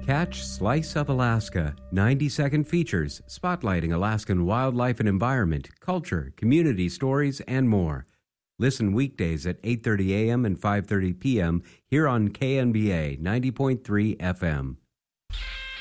Catch Slice of Alaska, 90-second features spotlighting Alaskan wildlife and environment, culture, community stories, and more. Listen weekdays at 8:30 a.m. and 5:30 p.m. here on KNBA 90.3 FM.